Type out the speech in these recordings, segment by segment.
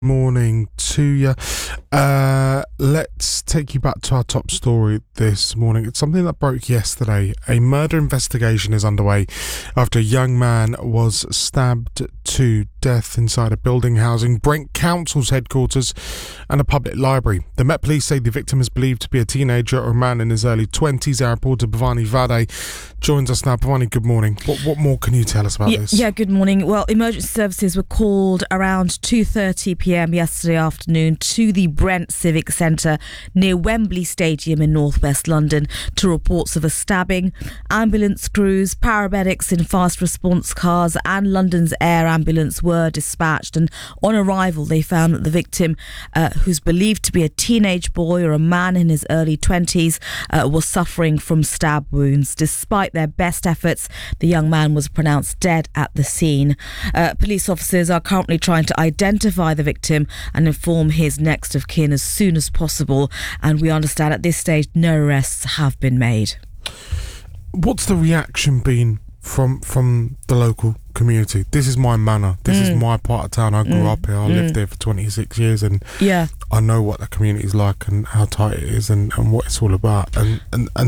Morning to you. Let's take you back to our top story this morning. It's something that broke yesterday. A murder investigation is underway after a young man was stabbed to death inside a building housing Brent Council's headquarters and a public library. The Met Police say the victim is believed to be a teenager or a man in his early 20s. Our reporter Bhavani Vade joins us now. Bhavani, good morning. What more can you tell us about this? Yeah, good morning. Well, emergency services were called around 2:30 p.m. yesterday afternoon to the Brent Civic Centre near Wembley Stadium in northwest London to reports of a stabbing. Ambulance crews, paramedics in fast response cars and London's air ambulance were dispatched, and on arrival they found that the victim, who's believed to be a teenage boy or a man in his early 20s, was suffering from stab wounds. Despite their best efforts, the young man was pronounced dead at the scene. Police officers are currently trying to identify the victim and inform his next of kin as soon as possible, and we understand at this stage no arrests have been made. What's the reaction been from the local community? This is my manor. This is my part of town. I grew up here. I lived there for 26 years, and I know what the community is like and how tight it is and what it's all about. And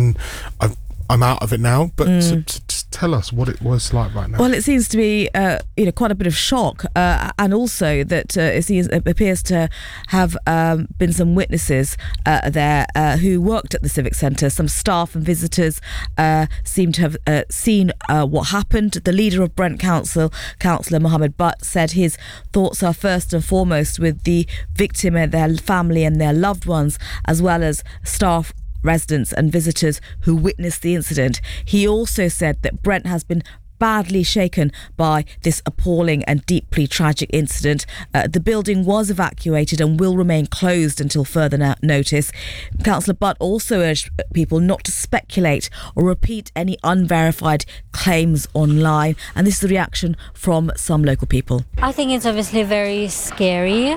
I'm out of it now, but just tell us what it was like right now. Well, it seems to be quite a bit of shock, and also that it appears to have been some witnesses there who worked at the Civic Centre. Some staff and visitors seem to have seen what happened. The leader of Brent Council, Councillor Mohammed Butt, said his thoughts are first and foremost with the victim and their family and their loved ones, as well as staff, residents and visitors who witnessed the incident. He also said that Brent has been badly shaken by this appalling and deeply tragic incident. The building was evacuated and will remain closed until further notice. Councillor Butt also urged people not to speculate or repeat any unverified claims online, and this is the reaction from some local people. I think it's obviously very scary,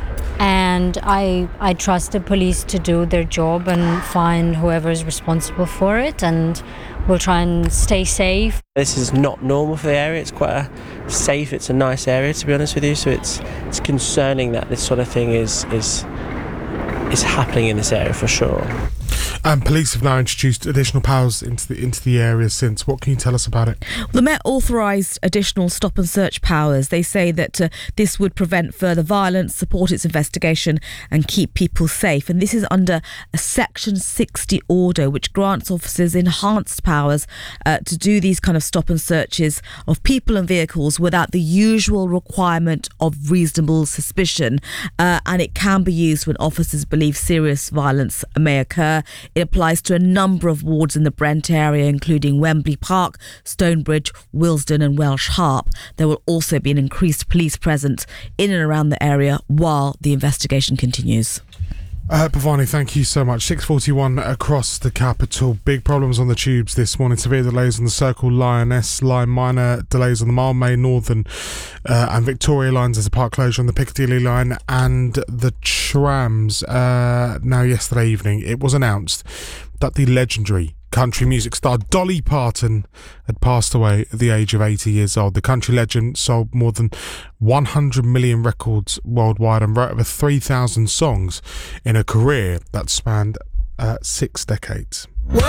and I trust the police to do their job and find whoever is responsible for it, and we'll try and stay safe. This is not normal for the area. It's quite it's a nice area, to be honest with you, so it's concerning that this sort of thing is happening in this area for sure. And police have now introduced additional powers into the area since. What can you tell us about it? The Met authorised additional stop and search powers. They say that this would prevent further violence, support its investigation and keep people safe. And this is under a Section 60 order, which grants officers enhanced powers to do these kind of stop and searches of people and vehicles without the usual requirement of reasonable suspicion. And it can be used when officers believe serious violence may occur. It applies to a number of wards in the Brent area, including Wembley Park, Stonebridge, Willesden and Welsh Harp. There will also be an increased police presence in and around the area while the investigation continues. Bhavani, thank you so much. 6:41 across the capital. Big problems on the tubes this morning. Severe delays on the Circle Lioness line. Minor delays on the Mile-May Northern and Victoria lines. There's a part closure on the Piccadilly line and the trams. Now, yesterday evening, it was announced that the legendary country music star Dolly Parton had passed away at the age of 80 years old. The country legend sold more than 100 million records worldwide and wrote over 3,000 songs in a career that spanned 6 decades.